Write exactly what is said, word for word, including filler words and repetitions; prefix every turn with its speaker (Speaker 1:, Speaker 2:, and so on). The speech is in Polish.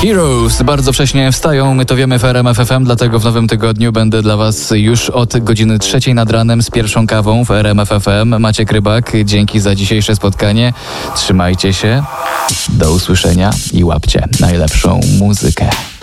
Speaker 1: Heroes bardzo wcześnie wstają, my to wiemy w R M F F M, dlatego w nowym tygodniu będę dla Was już od godziny trzeciej nad ranem z pierwszą kawą w R M F F M. Maciek Rybak, dzięki za dzisiejsze spotkanie. Trzymajcie się, do usłyszenia i łapcie najlepszą muzykę.